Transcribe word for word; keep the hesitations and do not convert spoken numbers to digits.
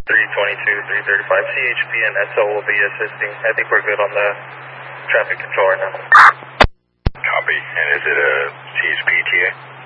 three twenty-two, three thirty-five. C H P and S O will be assisting. I think we're good on the traffic control right now. Copy. And is it a C H P T A?